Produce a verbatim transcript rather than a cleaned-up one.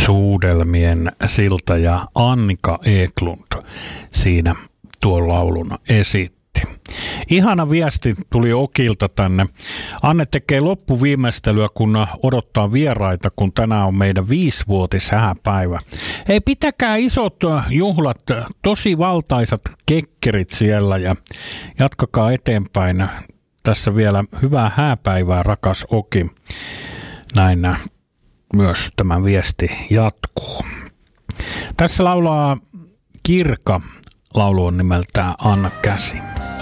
Suudelmien Silta ja Annika Eklund siinä tuon laulun esitti. Ihana viesti tuli Okilta tänne. Anne tekee loppuviimeistelyä, kun odottaa vieraita, kun tänään on meidän viisivuotishääpäivä. Ei, pitäkää isot juhlat, tosi valtaisat kekkerit siellä ja jatkakaa eteenpäin. Tässä vielä hyvää hääpäivää, rakas Oki. Näin myös tämä viesti jatkuu. Tässä laulaa Kirka. Laulu on nimeltään Anna käsi.